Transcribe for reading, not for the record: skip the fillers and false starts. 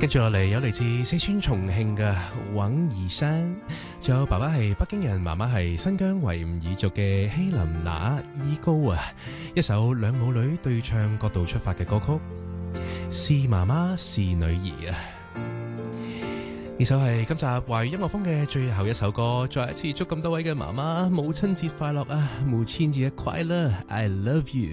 跟住落嚟有嚟自四川重慶嘅尹兒山，仲有爸爸係北京人，媽媽係新疆維吾爾族嘅希林娜伊高啊，一首兩母女對唱角度出發嘅歌曲，是媽媽是女兒啊。呢首係今集華語音樂風嘅最後一首歌，再一次祝咁多位嘅媽媽母親節快樂啊，母親節快樂 ，I love you。